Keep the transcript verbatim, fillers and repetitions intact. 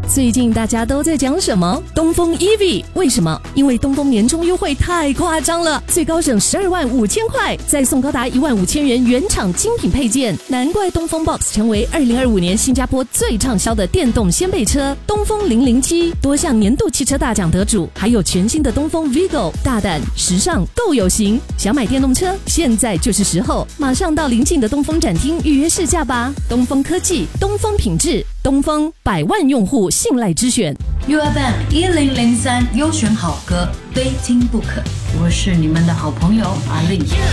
最近大家都在讲什么？东风 E V， 为什么？因为东风年终优惠太夸张了，最高省十二万五千块，再送高达一万五千元原厂精品配件，难怪东风 Box 成为二零二五年新加坡最畅销的电动掀背车。东风零零七多项年度汽车大奖得主，还有全新的东风 Vigo， 大胆时尚都有型。想买电动车，现在就是时候，马上到邻近的东风展厅预约试驾吧。东风科技，东风品质，东风百万用户信赖之选。 U F M 一零零三优选好歌，非听不可。我是你们的好朋友阿令。